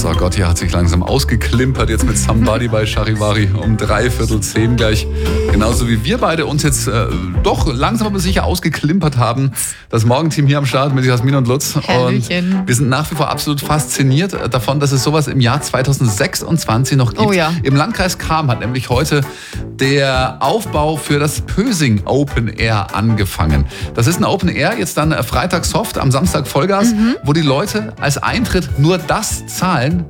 Oh Gott, hier hat sich langsam ausgeklimpert jetzt mit Somebody bei Charivari um 9:45 gleich. Genauso wie wir beide uns jetzt doch langsam aber sicher ausgeklimpert haben. Das Morgenteam hier am Start mit Jasmin und Lutz. Hallöchen. Und wir sind nach wie vor absolut fasziniert davon, dass es sowas im Jahr 2026 noch gibt. Oh ja. Im Landkreis Cham hat nämlich heute der Aufbau für das Pösing Open Air angefangen. Das ist ein Open Air, jetzt dann Freitag Soft, am Samstag Vollgas, wo die Leute als Eintritt nur das zahlen,